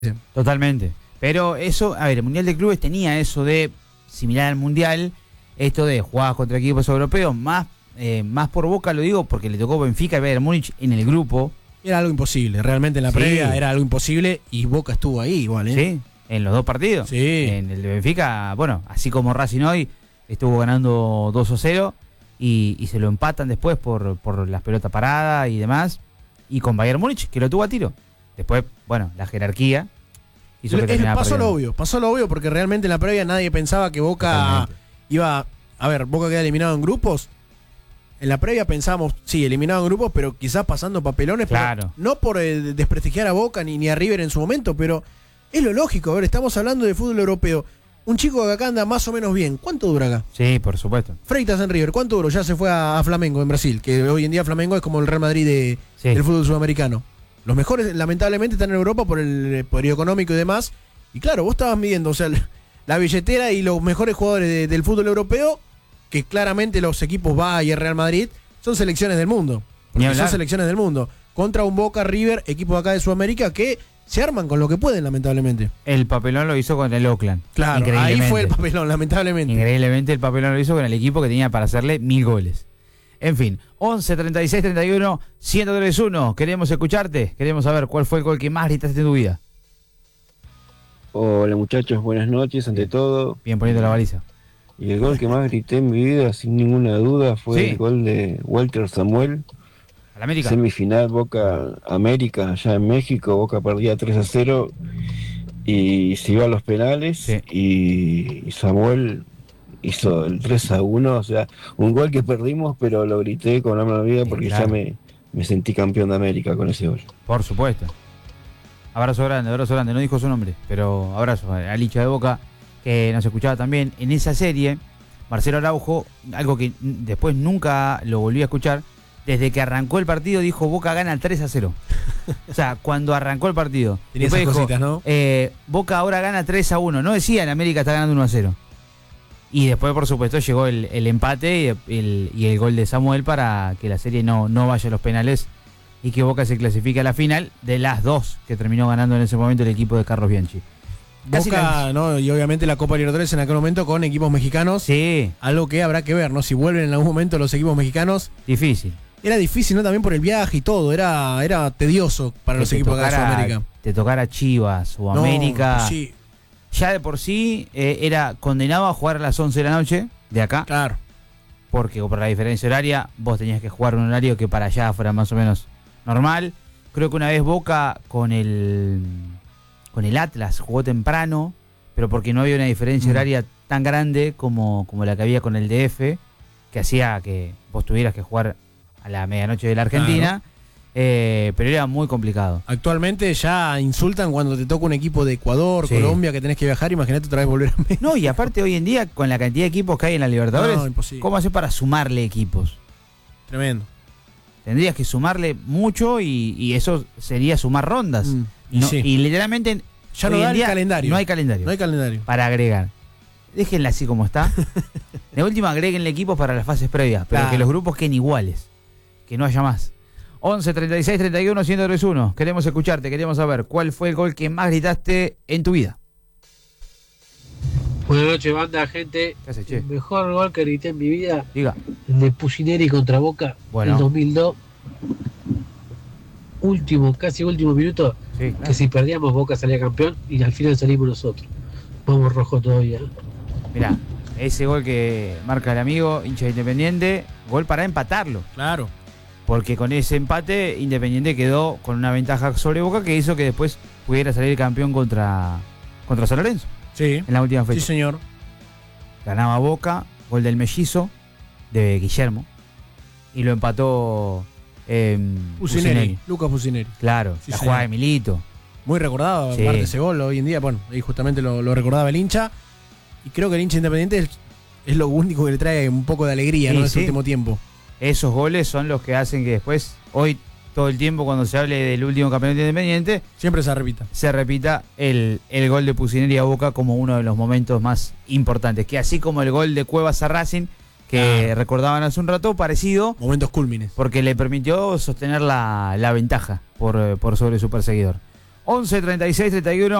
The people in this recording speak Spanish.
Sí. Totalmente. Pero eso, a ver, el Mundial de Clubes tenía eso de, similar al Mundial, esto de jugadas contra equipos europeos, más por Boca lo digo porque le tocó Benfica y Bayern Múnich en el grupo. Era algo imposible, realmente en la previa era algo imposible y Boca estuvo ahí igual, ¿eh? Sí, en los dos partidos. Sí. En el de Benfica, bueno, así como Racing hoy estuvo ganando 2-0 y se lo empatan después por las pelotas paradas y demás. Y con Bayern Múnich, que lo tuvo a tiro. Después, bueno, la jerarquía hizo que terminara pasó perdiendo. lo obvio porque realmente en la previa nadie pensaba que Boca iba... A ver, Boca queda eliminado en grupos. En la previa pensábamos, sí, eliminado en grupos, pero quizás pasando papelones. Claro. No por desprestigiar a Boca ni a River en su momento, pero es lo lógico. A ver, estamos hablando de fútbol europeo. Un chico que acá anda más o menos bien. ¿Cuánto dura acá? Sí, por supuesto. Freitas en River, ¿cuánto duró? Ya se fue a Flamengo en Brasil, que hoy en día Flamengo es como el Real Madrid del fútbol sudamericano. Los mejores, lamentablemente, están en Europa por el poderío económico y demás. Y claro, vos estabas midiendo, o sea, la billetera y los mejores jugadores del fútbol europeo, que claramente los equipos Bayern, Real Madrid, son selecciones del mundo. Porque son selecciones del mundo. Contra un Boca, River, equipos acá de Sudamérica que se arman con lo que pueden, lamentablemente. El papelón lo hizo con el Oakland. Claro, ahí fue el papelón, lamentablemente. Increíblemente el papelón lo hizo con el equipo que tenía para hacerle 1000 goles. En fin, 11, 36, 31, 103-1. Queremos escucharte, queremos saber cuál fue el gol que más gritaste en tu vida. Hola muchachos, buenas noches ante todo. Bien poniendo la baliza. Y el gol que más grité en mi vida, sin ninguna duda, fue el gol de Walter Samuel. ¿Al América? Semifinal Boca América, allá en México. Boca perdía 3-0 y se iba a los penales. Y Samuel hizo el 3-1. O sea, un gol que perdimos, pero lo grité con alma en la vida porque ya me sentí campeón de América con ese gol. Por supuesto. Abrazo grande, no dijo su nombre, pero abrazo al hincha de Boca que nos escuchaba también en esa serie. Marcelo Araujo, algo que después nunca lo volví a escuchar, desde que arrancó el partido dijo Boca gana 3-0. O sea, cuando arrancó el partido. Tenía esas cositas, ¿no? Boca ahora gana 3-1. No decía en América está ganando 1-0. Y después, por supuesto, llegó el empate y el gol de Samuel para que la serie no vaya a los penales y que Boca se clasifique a la final de las dos que terminó ganando en ese momento el equipo de Carlos Bianchi. Boca, ¿no? Y obviamente la Copa Libertadores en aquel momento con equipos mexicanos. Sí. Algo que habrá que ver, ¿no? Si vuelven en algún momento los equipos mexicanos. Difícil. Era difícil, ¿no? También por el viaje y todo. Era tedioso para los equipos de Sudamérica. Te tocara Chivas o América. Sí. Ya de por sí era condenado a jugar a las 11 de la noche de acá. Claro. Porque por la diferencia horaria vos tenías que jugar un horario que para allá fuera más o menos normal. Creo que una vez Boca con el Atlas jugó temprano, pero porque no había una diferencia horaria tan grande como la que había con el DF, que hacía que vos tuvieras que jugar a la medianoche de la Argentina. Pero era muy complicado. Actualmente ya insultan cuando te toca un equipo de Ecuador, Colombia, que tenés que viajar. Imagínate otra vez volver a México. No, y aparte hoy en día, con la cantidad de equipos que hay en la Libertadores, ¿cómo hacer para sumarle equipos? Tremendo. Tendrías que sumarle mucho y eso sería sumar rondas. Y literalmente ya no da el calendario. No hay calendario para agregar. Déjenla así como está. De última, agréguenle equipos para las fases previas, pero que los grupos queden iguales, que no haya más. 11, 36, 31, 103-1. Queremos escucharte, queremos saber cuál fue el gol que más gritaste en tu vida. Buenas noches, banda, gente. ¿Qué hace, che? El mejor gol que grité en mi vida, diga, el de Pusineri contra Boca, en 2002. Casi último minuto, que si perdíamos Boca salía campeón y al final salimos nosotros. Vamos rojo todavía. Mirá, ese gol que marca el amigo, hincha de Independiente, gol para empatarlo. Claro. Porque con ese empate Independiente quedó con una ventaja sobre Boca que hizo que después pudiera salir campeón contra San Lorenzo. Sí. En la última fecha. Sí, señor. Ganaba Boca, gol del mellizo de Guillermo y lo empató Pusineri. Lucas Pusineri. Claro, sí, la jugada de Milito. Muy recordado, aparte de ese gol hoy en día. Bueno, ahí justamente lo recordaba el hincha. Y creo que el hincha Independiente es lo único que le trae un poco de alegría, ¿no? Ese último tiempo. Esos goles son los que hacen que después, hoy, todo el tiempo, cuando se hable del último campeonato Independiente, siempre se repita el gol de Pusineri a Boca como uno de los momentos más importantes. Que así como el gol de Cuevas a Racing, que recordaban hace un rato, parecido. Momentos cúlmines. Porque le permitió sostener la ventaja por sobre su perseguidor. 11 36 31